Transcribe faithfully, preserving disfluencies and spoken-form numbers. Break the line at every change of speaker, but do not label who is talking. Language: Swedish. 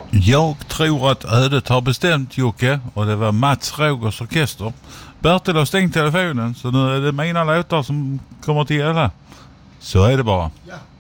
Jag tror att ödet har bestämt, Jocke, och det var Mats Rogers orkester. Bertil har stängt telefonen, så nu är det mina låtar som kommer till gälla. Så är det bara.
Ja.